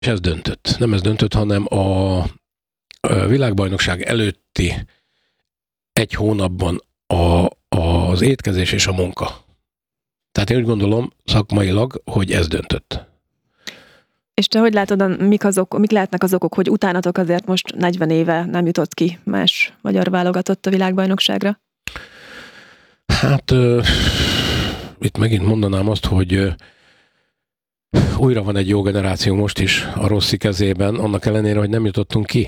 és ez döntött. Nem ez döntött, hanem a világbajnokság előtti egy hónapban az étkezés és a munka. Tehát én úgy gondolom szakmailag, hogy ez döntött. És te hogy látod, mik lehetnek az okok, hogy utánatok azért most 40 éve nem jutott ki más magyar válogatott a világbajnokságra? Hát itt megint mondanám azt, hogy újra van egy jó generáció most is a Rossi kezében, annak ellenére, hogy nem jutottunk ki.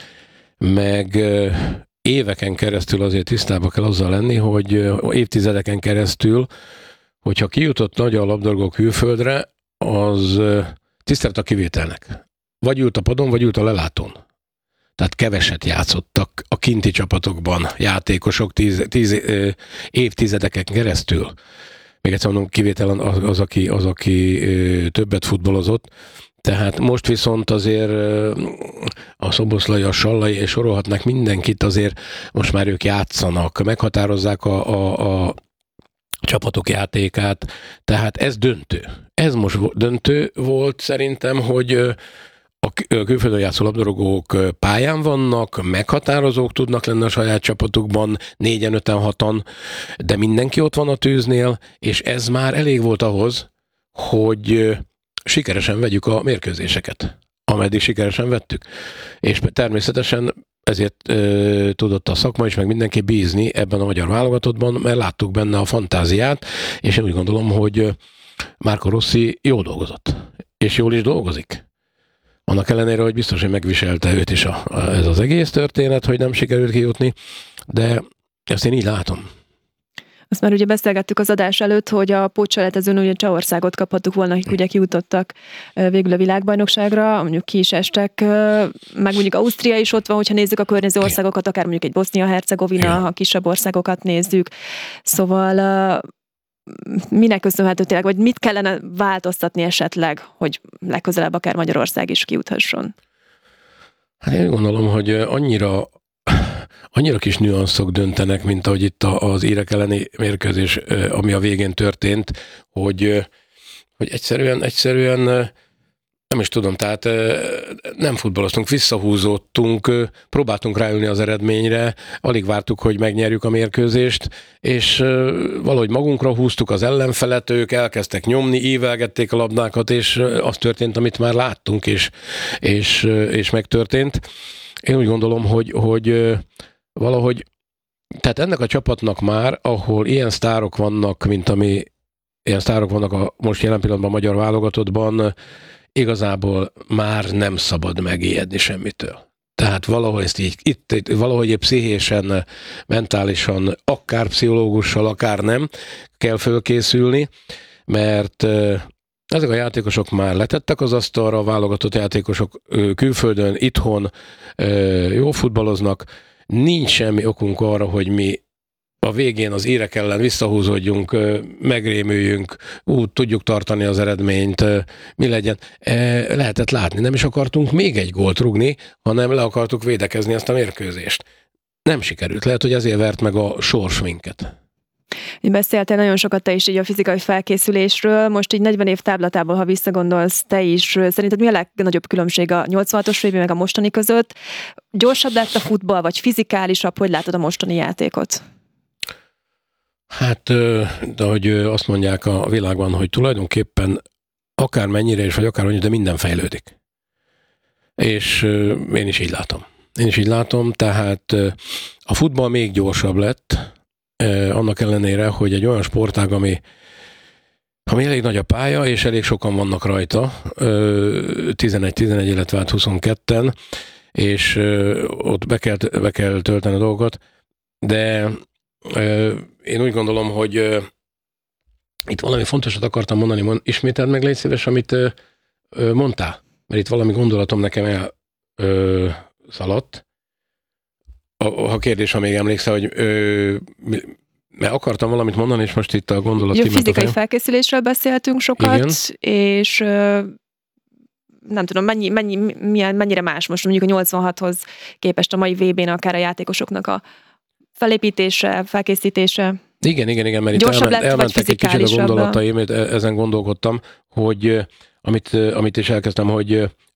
Meg éveken keresztül azért tisztában kell azzal lenni, hogy évtizedeken keresztül, hogyha kijutott magyar labdarúgó külföldre, az tisztelt a kivételnek. Vagy ült a padon, vagy ült a lelátón. Tehát keveset játszottak a kinti csapatokban játékosok 10 évtizedeken keresztül. Még egyszer mondom, kivétel az, aki többet futballozott. Tehát most viszont azért a Szoboszlai, a Sallai, és sorolhatnak mindenkit, azért most már ők játszanak, meghatározzák a csapatok játékát, tehát ez döntő. Ez most döntő volt szerintem, hogy a külföldön játszó labdarúgók pályán vannak, meghatározók tudnak lenni a saját csapatukban, 4-en, 5-en, 6-an, de mindenki ott van a tűznél, és ez már elég volt ahhoz, hogy sikeresen vegyük a mérkőzéseket, ameddig sikeresen vettük. És természetesen ezért tudott a szakma is, meg mindenki bízni ebben a magyar válogatottban, mert láttuk benne a fantáziát, és én úgy gondolom, hogy Marco Rossi jól dolgozott, és jól is dolgozik. Annak ellenére, hogy biztos, hogy megviselte őt is ez az egész történet, hogy nem sikerült kijutni, de ezt én így látom. Azt már ugye beszélgettük az adás előtt, hogy a pótselejtezőn ugye Csehországot kaphattuk volna, akik ugye kijutottak végül a világbajnokságra, mondjuk ki is estek, meg mondjuk Ausztria is ott van, hogyha nézzük a környező országokat, akár mondjuk egy Bosznia-Hercegovina, ha kisebb országokat nézzük. Szóval minek köszönhető tényleg, vagy mit kellene változtatni esetleg, hogy legközelebb akár Magyarország is kijuthasson? Hát én gondolom, hogy annyira kis nüanszok döntenek, mint ahogy itt az írek elleni mérkőzés, ami a végén történt, hogy egyszerűen nem is tudom, tehát nem futballoztunk, visszahúzódtunk, próbáltunk ráülni az eredményre, alig vártuk, hogy megnyerjük a mérkőzést, és valahogy magunkra húztuk az ellenfelet, ők elkezdtek nyomni, ívelgették a labdákat, és az történt, amit már láttunk, és megtörtént. Én úgy gondolom, hogy valahogy, tehát ennek a csapatnak már, ahol ilyen sztárok vannak, ilyen sztárok vannak a most jelen pillanatban a magyar válogatottban, igazából már nem szabad megijedni semmitől. Tehát valahogy ezt itt valahogy pszichésen, mentálisan, akár pszichológussal, akár nem, kell fölkészülni, mert ezek a játékosok már letettek az asztalra, a válogatott játékosok külföldön, itthon jó futballoznak, nincs semmi okunk arra, hogy mi a végén az írek ellen visszahúzódjunk, megrémüljünk, tudjuk tartani az eredményt, mi legyen. Lehetett látni, nem is akartunk még egy gólt rúgni, hanem le akartuk védekezni ezt a mérkőzést. Nem sikerült, lehet, hogy ezért vert meg a sors minket. Beszéltél nagyon sokat te is így a fizikai felkészülésről, most így 40 év táblatából, ha visszagondolsz te is, szerinted mi a legnagyobb különbség a 86-os VB meg a mostani között? Gyorsabb lett a futball, vagy fizikálisabb? Hogy látod a mostani játékot? Hát, de hogy azt mondják a világban, hogy tulajdonképpen akár mennyire is, vagy akár annyira, de minden fejlődik. És én is így látom. Tehát a futball még gyorsabb lett, annak ellenére, hogy egy olyan sportág, ami elég nagy a pálya, és elég sokan vannak rajta, 11, illetve 22-en, és ott be kell tölteni a dolgokat, de én úgy gondolom, hogy itt valami fontosat akartam mondani, ismételd meg, légy szíves, amit mondtál, mert itt valami gondolatom nekem elszaladt. A kérdés, ha még emlékszel, hogy mert akartam valamit mondani, és most itt a gondolat kiment. Fizikai felkészülésről beszéltünk sokat, igen. És nem tudom, mennyire más most mondjuk a 86-hoz képest a mai VB-n akár a játékosoknak a felépítése, felkészítése. Igen, mert itt elmentek egy kicsit a gondolataim, ezen gondolkodtam, hogy amit is elkezdtem, hogy